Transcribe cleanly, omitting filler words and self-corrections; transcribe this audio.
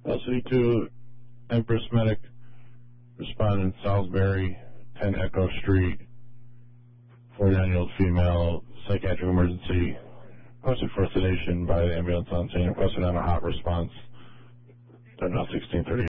LCD2, Empress Medic, respondent Salisbury, 10 Echo Street, 49-year-old female, psychiatric emergency, requested for sedation by the ambulance on scene, requested on a hot response. They're now 16:30.